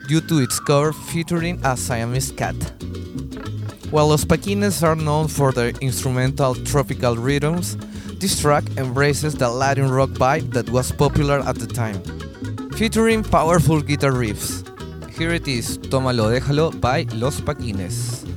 due to its cover featuring a Siamese cat. While Los Paquines are known for their instrumental tropical rhythms, this track embraces the Latin rock vibe that was popular at the time, featuring powerful guitar riffs. Here it is, Tómalo Déjalo by Los Paquines.